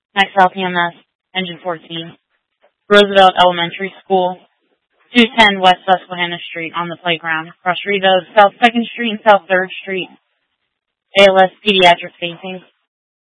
Max LPMS, Engine 14, Roosevelt Elementary School, 210 West Susquehanna Street on the playground, across South 2nd Street and South 3rd Street, ALS Pediatric Facing.